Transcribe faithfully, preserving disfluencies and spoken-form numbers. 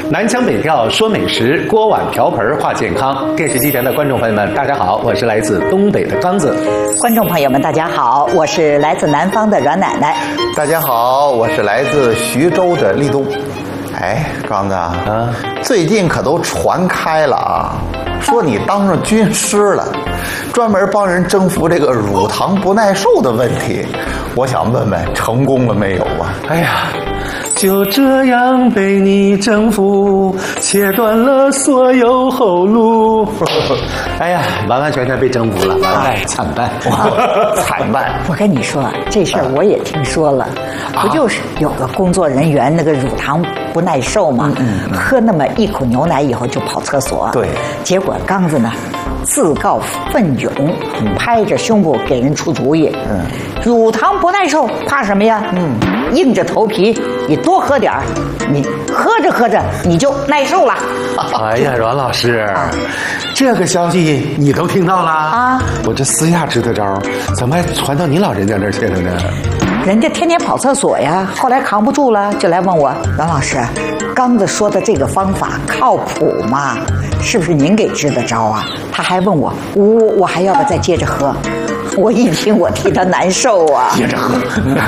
南腔北调说美食，锅碗瓢盆话健康。电视机前的观众朋友们，大家好，我是来自东北的刚子。 观众朋友们，大家好，我是来自南方的阮奶奶。 大家好，我是来自徐州的立冬。哎，刚子啊，啊最近可都传开了啊，说你当上军师了，专门帮人征服这个乳糖不耐受的问题。我想问问，成功了没有啊？ 哎呀，就这样被你征服，切断了所有后路。哎呀，完完全全被征服了，完败惨败， 惨败！ 我跟你说，这事儿我也听说了，啊、不就是有个工作人员那个乳糖不耐受嘛，嗯嗯、喝那么一口牛奶以后就跑厕所， 对， 结果刚子呢自告奋勇，嗯、拍着胸部给人出主意，嗯，乳糖不耐受怕什么呀？嗯，硬着头皮，你多喝点儿，你喝着喝着你就耐受了。 哎呀，阮老师，啊、这个消息你都听到了啊？我这私下支的招，怎么还传到您老人家那儿去了呢？ 人家天天跑厕所呀，后来扛不住了，就来问我，阮老师，刚子说的这个方法靠谱吗？是不是您给支的招啊？他还问我，我我还要不要再接着喝？我一听，我替他难受啊！ 接着喝，